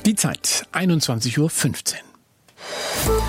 Die Zeit, 21:15 Uhr.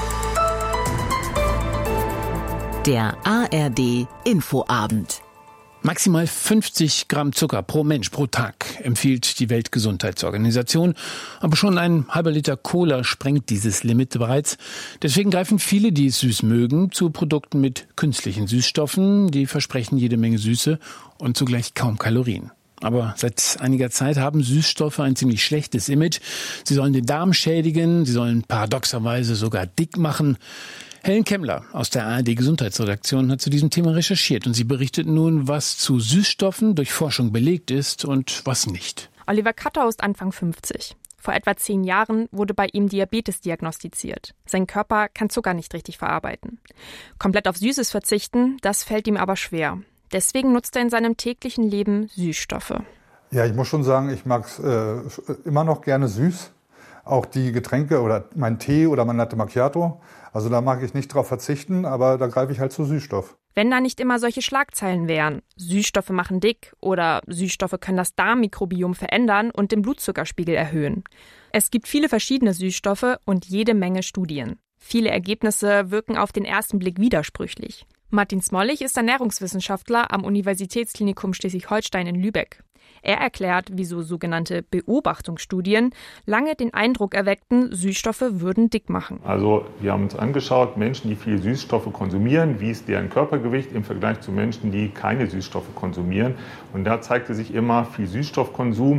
Der ARD Infoabend. Maximal 50 Gramm Zucker pro Mensch pro Tag empfiehlt die Weltgesundheitsorganisation. Aber schon ein halber Liter Cola sprengt dieses Limit bereits. Deswegen greifen viele, die es süß mögen, zu Produkten mit künstlichen Süßstoffen. Die versprechen jede Menge Süße und zugleich kaum Kalorien. Aber seit einiger Zeit haben Süßstoffe ein ziemlich schlechtes Image. Sie sollen den Darm schädigen, sie sollen paradoxerweise sogar dick machen. Helen Kemmler aus der ARD-Gesundheitsredaktion hat zu diesem Thema recherchiert und sie berichtet nun, was zu Süßstoffen durch Forschung belegt ist und was nicht. Oliver Kattau ist Anfang 50. Vor etwa 10 Jahren wurde bei ihm Diabetes diagnostiziert. Sein Körper kann Zucker nicht richtig verarbeiten. Komplett auf Süßes verzichten, das fällt ihm aber schwer. Deswegen nutzt er in seinem täglichen Leben Süßstoffe. Ja, ich muss schon sagen, ich mag es immer noch gerne süß. Auch die Getränke oder mein Tee oder mein Latte Macchiato. Also da mag ich nicht drauf verzichten, aber da greife ich halt zu Süßstoff. Wenn da nicht immer solche Schlagzeilen wären, Süßstoffe machen dick oder Süßstoffe können das Darmmikrobiom verändern und den Blutzuckerspiegel erhöhen. Es gibt viele verschiedene Süßstoffe und jede Menge Studien. Viele Ergebnisse wirken auf den ersten Blick widersprüchlich. Martin Smollig ist Ernährungswissenschaftler am Universitätsklinikum Schleswig-Holstein in Lübeck. Er erklärt, wieso sogenannte Beobachtungsstudien lange den Eindruck erweckten, Süßstoffe würden dick machen. Also wir haben uns angeschaut, Menschen, die viel Süßstoffe konsumieren, wie ist deren Körpergewicht im Vergleich zu Menschen, die keine Süßstoffe konsumieren. Und da zeigte sich immer, viel Süßstoffkonsum